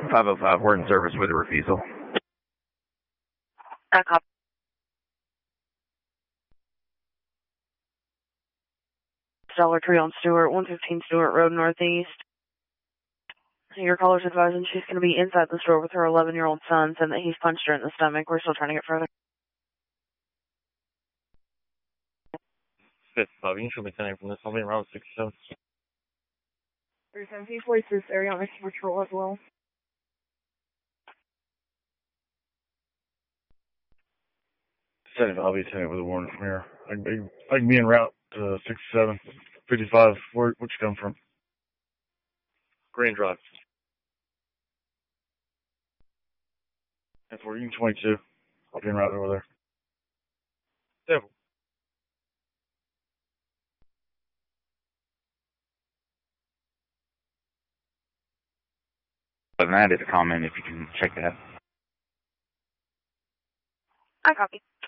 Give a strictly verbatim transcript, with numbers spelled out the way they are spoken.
five oh five, we're in service with a refusal. I copy. Dollar Tree on Stewart, one fifteen Stewart Road Northeast. Your caller's advising she's going to be inside the store with her eleven-year-old son, and that he's punched her in the stomach. We're still trying to get further. Fifth, Bobby, you should be sending from this. I'll be around six seven. three seventeen, police this area on extra patrol as well. Setting, I'll be sending with a warning from here. I can be, I can be en route to six seven fifty-five. Where, where'd you come from? Green Drive. F fourteen twenty-two. I'll be en route over there. Devil. Other than that, it's a comment if you can check that. I copy.